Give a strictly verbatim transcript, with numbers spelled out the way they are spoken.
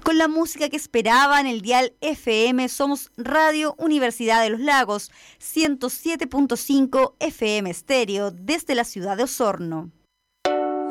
Con la música que esperaba en el dial F M, somos Radio Universidad de los Lagos, ciento siete punto cinco F M estéreo desde la ciudad de Osorno.